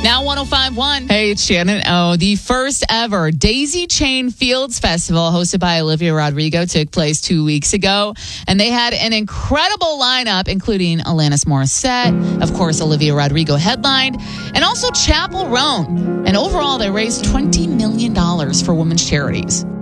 Now 105.1. Hey, it's Shannon O. The first ever Daisy Chain Fields Festival hosted by Olivia Rodrigo took place 2 weeks ago. And they had an incredible lineup, including Alanis Morissette. Of course, Olivia Rodrigo headlined. And also Chappell Roan. And overall, they raised $20 million for women's charities.